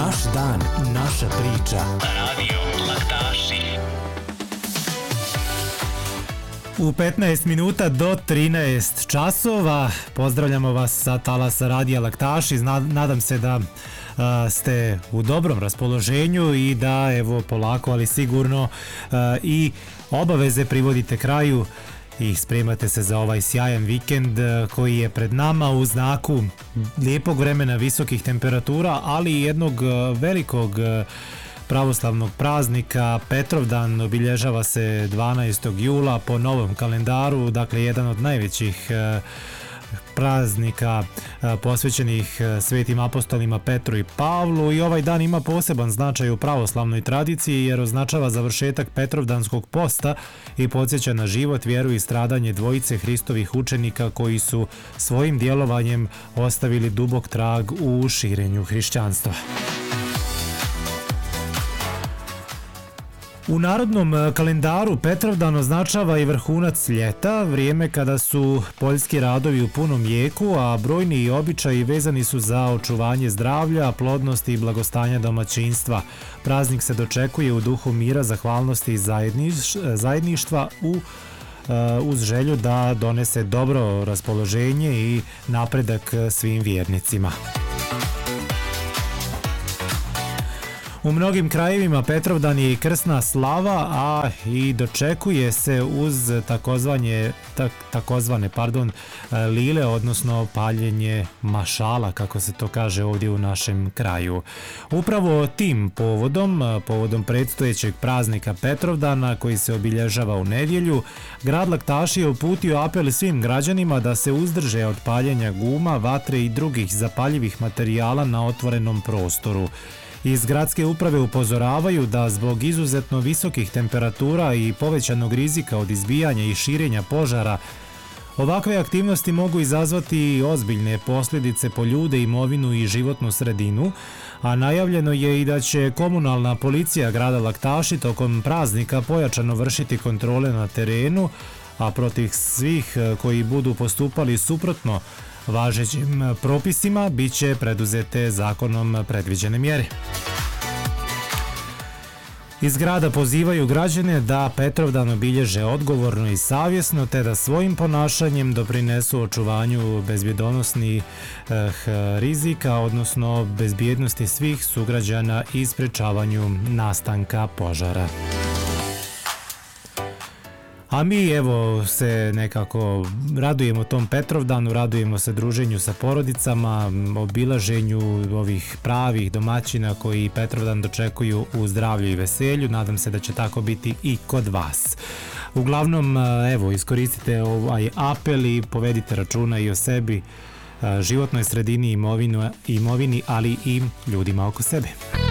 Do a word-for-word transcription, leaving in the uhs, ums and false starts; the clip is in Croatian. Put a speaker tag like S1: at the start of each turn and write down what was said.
S1: Naš dan, naša priča.
S2: Radio Laktaši.
S1: U petnaest minuta do trinaest časova pozdravljamo vas sa talasa Radija Laktaši. Nadam se da a, ste u dobrom raspoloženju i da evo polako ali sigurno a, i obaveze privodite kraju i spremate se za ovaj sjajan vikend koji je pred nama u znaku lijepog vremena, visokih temperatura, ali i jednog velikog pravoslavnog praznika. Petrovdan obilježava se dvanaestog jula po novom kalendaru, dakle jedan od najvećih praznika posvećenih svetim apostolima Petru i Pavlu, i ovaj dan ima poseban značaj u pravoslavnoj tradiciji jer označava završetak Petrovdanskog posta i podsjeća na život, vjeru i stradanje dvojice Hristovih učenika koji su svojim djelovanjem ostavili dubok trag u širenju hrišćanstva. U narodnom kalendaru Petrovdan označava i vrhunac ljeta, vrijeme kada su poljski radovi u punom jeku, a brojni običaji vezani su za očuvanje zdravlja, plodnosti i blagostanja domaćinstva. Praznik se dočekuje u duhu mira, zahvalnosti i zajedniš, zajedništva u, uz želju da donese dobro raspoloženje i napredak svim vjernicima. U mnogim krajevima Petrovdan je i krsna slava, a i dočekuje se uz takozvane, tak, takozvane pardon, lile, odnosno paljenje mašala, kako se to kaže ovdje u našem kraju. Upravo tim povodom, povodom predstojećeg praznika Petrovdana koji se obilježava u nedjelju, grad Laktaši je uputio apel svim građanima da se uzdrže od paljenja guma, vatre i drugih zapaljivih materijala na otvorenom prostoru. Iz gradske uprave upozoravaju da zbog izuzetno visokih temperatura i povećanog rizika od izbijanja i širenja požara, ovakve aktivnosti mogu izazvati ozbiljne posljedice po ljude, imovinu i životnu sredinu, a najavljeno je i da će komunalna policija grada Laktaši tokom praznika pojačano vršiti kontrole na terenu, a protiv svih koji budu postupali suprotno važećim propisima bit će preduzete zakonom predviđene mjere. Iz grada pozivaju građane da Petrovdan obilježe odgovorno i savjesno, te da svojim ponašanjem doprinesu očuvanju bezbjedonosnih rizika, odnosno bezbjednosti svih sugrađana i sprečavanju nastanka požara. A mi evo se nekako radujemo tom Petrovdanu, radujemo se druženju sa porodicama, obilaženju ovih pravih domaćina koji Petrovdan dočekuju u zdravlju i veselju. Nadam se da će tako biti i kod vas. Uglavnom, evo, iskoristite ovaj apel i povedite računa i o sebi, životnoj sredini, imovini, ali i ljudima oko sebe.